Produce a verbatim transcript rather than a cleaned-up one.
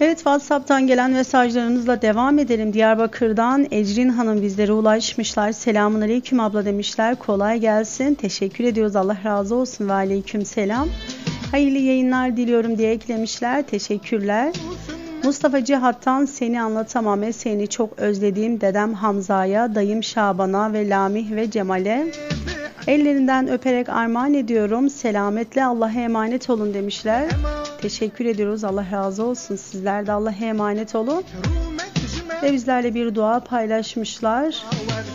Evet, WhatsApp'tan gelen mesajlarınızla devam edelim. Diyarbakır'dan Ecrin Hanım bizlere ulaşmışlar. Selamun aleyküm abla demişler. Kolay gelsin. Teşekkür ediyoruz. Allah razı olsun ve aleyküm selam. Hayırlı yayınlar diliyorum diye eklemişler. Teşekkürler. Mustafa Cihat'tan seni anlatamam ve seni çok özlediğim dedem Hamza'ya, dayım Şaban'a ve Lamih ve Cemal'e ellerinden öperek armağan ediyorum. Selametle Allah'a emanet olun demişler. Teşekkür ediyoruz. Allah razı olsun. Sizler de Allah'a emanet olun. Ve bizlerle bir dua paylaşmışlar.